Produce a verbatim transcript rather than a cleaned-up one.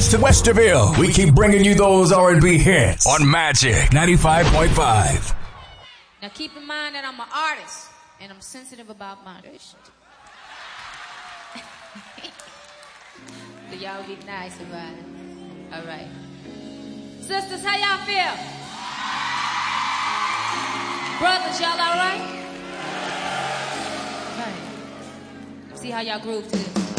to Westerville. We keep bringing you those R and B hits on Magic ninety-five point five. Now keep in mind that I'm an artist, and I'm sensitive about my shit. So y'all be nice about it. All right. Sisters, how y'all feel? Brothers, y'all all right? All right. See how y'all groove to this.